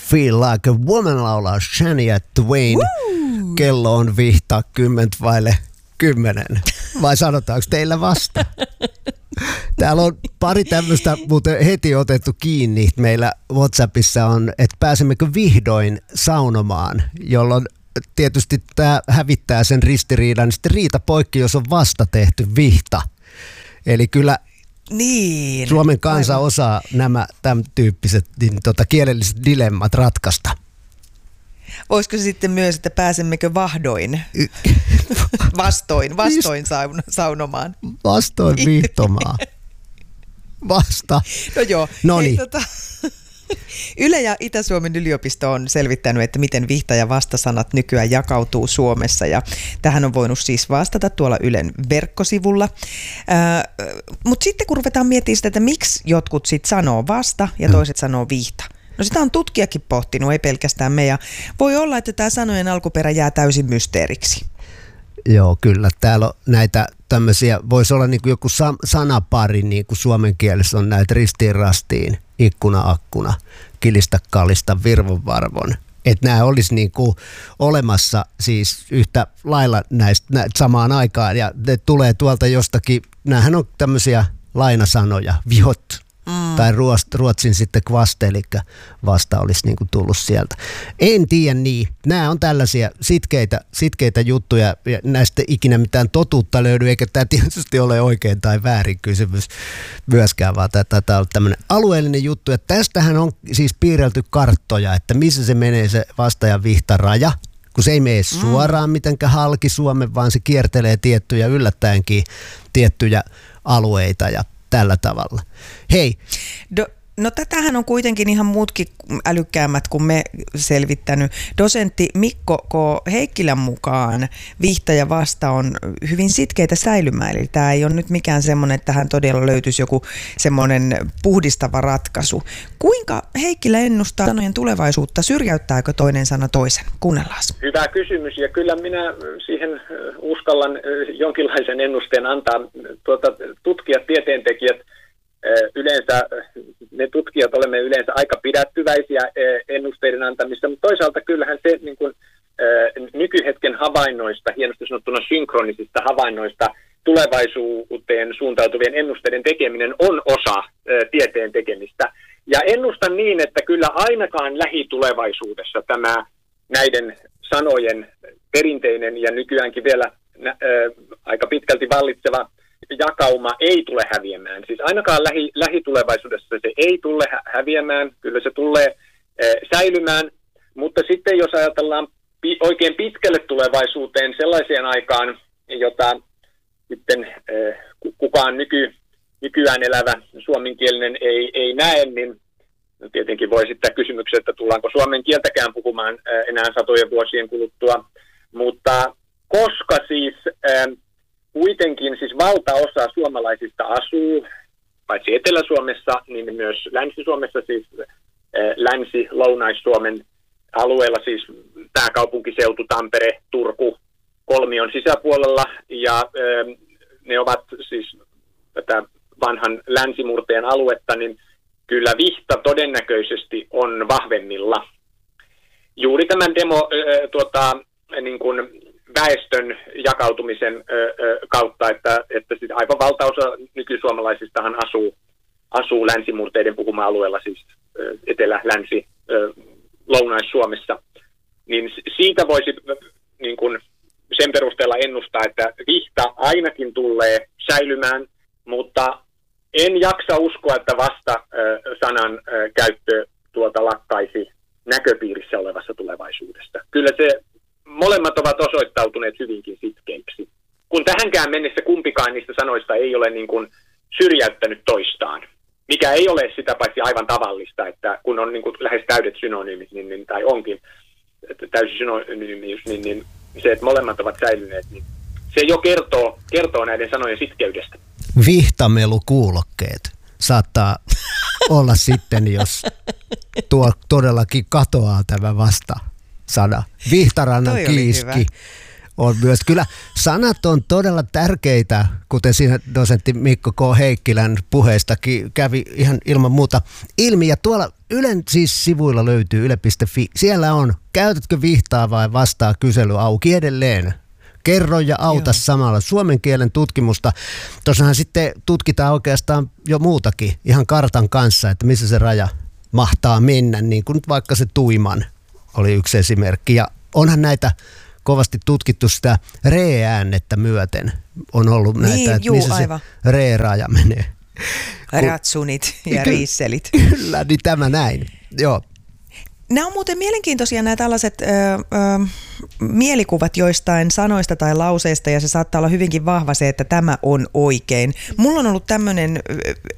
Feel Like a Woman laulaa Shania Twain. Woo! Kello on 9:10. Vai sanotaanko teillä vasta? Täällä on pari tämmöistä muuten heti otettu kiinni. Meillä WhatsAppissa on, että pääsemmekö vihdoin saunomaan, jolloin tietysti tämä hävittää sen ristiriidan. Niin sitten riita poikki, jos on vasta tehty vihta. Eli kyllä niin, Suomen kansa osaa nämä tämän tyyppiset kielelliset dilemmat ratkaista. Olisiko se sitten myös, että pääsemmekö vahdoin vastoin saunomaan? Vastoin vihtomaan. Vasta. No joo. Noniin. Yle ja Itä-Suomen yliopisto on selvittänyt, että miten vihta- ja vastasanat nykyään jakautuu Suomessa. Ja tähän on voinut siis vastata tuolla Ylen verkkosivulla. Mutta sitten kun ruvetaan miettimään sitä, että miksi jotkut sitten sanoo vasta ja toiset sanoo vihta. No sitä on tutkijakin pohtinut, ei pelkästään me. Ja voi olla, että tämä sanojen alkuperä jää täysin mysteeriksi. Joo, kyllä. Täällä on näitä tämmöisiä, voisi olla niin kuin joku sanapari, niin kuin suomen kielessä on näitä ristiin rastiin, ikkuna akkuna, kilistä kallista, virvon varvon. Että nämä olisi niin kuin olemassa siis yhtä lailla näistä samaan aikaan ja ne tulee tuolta jostakin, näähän on tämmöisiä lainasanoja, vihot. Tai ruotsin sitten kvaste, eli vasta olisi niin kuin tullut sieltä. En tiedä niin. Nämä on tällaisia sitkeitä juttuja, ja näistä ikinä mitään totuutta löydy, eikä tämä tietysti ole oikein tai väärin kysymys myöskään, vaan tämä on tämmöinen alueellinen juttu. Ja tästähän on siis piirrelty karttoja, että missä se menee se vasta- ja vihtaraja, kun se ei mene suoraan mitenkään halki Suomen, vaan se kiertelee tiettyjä, yllättäenkin tiettyjä alueita ja tällä tavalla. Hei. No tätähän on kuitenkin ihan muutkin älykkäämmät kuin me selvittänyt. Dosentti Mikko K. Heikkilän mukaan vihta ja vasta on hyvin sitkeitä säilymään. Eli tämä ei ole nyt mikään semmoinen, että tähän todella löytyisi joku semmoinen puhdistava ratkaisu. Kuinka Heikkilä ennustaa sanojen tulevaisuutta? Syrjäyttääkö toinen sana toisen? Kuunnellaan. Hyvä kysymys ja kyllä minä siihen uskallan jonkinlaisen ennusteen antaa. Tutkijat, tieteentekijät, yleensä me tutkijat olemme yleensä aika pidättyväisiä ennusteiden antamista, mutta toisaalta kyllähän se niin kuin, nykyhetken havainnoista, hienosti sanottuna synkronisista havainnoista, tulevaisuuteen suuntautuvien ennusteiden tekeminen on osa tieteen tekemistä. Ja ennustan niin, että kyllä ainakaan lähitulevaisuudessa tämä näiden sanojen perinteinen ja nykyäänkin vielä aika pitkälti vallitseva jakauma ei tule häviämään. Siis ainakaan lähitulevaisuudessa se ei tule häviämään, kyllä se tulee säilymään, mutta sitten jos ajatellaan oikein pitkälle tulevaisuuteen sellaiseen aikaan, jota sitten kukaan nykyään elävä suomenkielinen ei näe, niin tietenkin voi esittää kysymyksen, että tullaanko suomen kieltäkään puhumaan enää satojen vuosien kuluttua, mutta koska siis kuitenkin siis valtaosa suomalaisista asuu, paitsi Etelä-Suomessa, niin myös Länsi-Suomessa, siis Länsi-Lounais-Suomen alueella, siis pääkaupunkiseutu, Tampere, Turku, kolmion sisäpuolella, ja ne ovat siis tätä vanhan länsimurteen aluetta, niin kyllä vihta todennäköisesti on vahvemmilla. Juuri tämän niin kuin väestön jakautumisen kautta, että siis aivan valtaosa nykysuomalaisistahan asuu länsimurteiden puhuma-alueella, siis Etelä-, Länsi-, Lounais-Suomessa. Niin siitä voisi niin kuin sen perusteella ennustaa, että vihta ainakin tulee säilymään, mutta en jaksa uskoa, että vasta sanan käyttö lakkaisi näköpiirissä olevassa tulevaisuudesta. Kyllä se molemmat ovat osoittautuneet hyvinkin sitkeiksi. Kun tähänkään mennessä kumpikaan niistä sanoista ei ole niin kuin syrjäyttänyt toistaan, mikä ei ole sitä paitsi aivan tavallista, että kun on niin kuin lähes täydet synonyymit, niin, tai onkin täysi synonyymius, niin se, että molemmat ovat säilyneet, niin se jo kertoo näiden sanojen sitkeydestä. Vihtamelukuulokkeet saattaa olla sitten, jos tuo todellakin katoaa tämä vasta-sana. Vihtarannan kiiski on myös. Kyllä sanat on todella tärkeitä, kuten siinä dosentti Mikko K. Heikkilän puheistakin kävi ihan ilman muuta ilmi. Ja tuolla Ylen siis sivuilla löytyy yle.fi. Siellä on, käytätkö vihtaa vai vastaa kysely auki edelleen. Kerro ja auta samalla suomen kielen tutkimusta. Tuossahan sitten tutkitaan oikeastaan jo muutakin ihan kartan kanssa, että missä se raja mahtaa mennä, niin kuin nyt vaikka se tuiman oli yksi esimerkki. Ja onhan näitä kovasti tutkittu sitä re-äännettä myöten. On ollut näitä, että missä aivan. Se re-raja menee. Ratsunit ja riisselit. Kyllä, niin tämä näin. Joo. Nämä on muuten mielenkiintoisia nämä tällaiset mielikuvat joistain sanoista tai lauseista, ja se saattaa olla hyvinkin vahva se, että tämä on oikein. Mulla on ollut tämmöinen